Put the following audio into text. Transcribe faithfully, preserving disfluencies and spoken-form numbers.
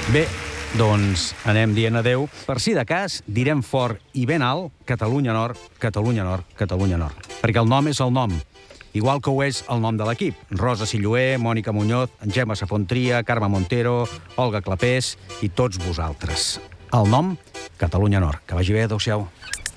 Bé, doncs anem dient adeu. Per si de cas, direm fort i ben alt Catalunya Nord, Catalunya Nord, Catalunya Nord. Perquè el nom és el nom, igual que ho és el nom de l'equip. Rosa Silloé, Mònica Muñoz, Gemma Safontria, Carme Montero, Olga Clapés i tots vosaltres. El nom, Catalunya Nord. Que vagi bé, adéu-siau.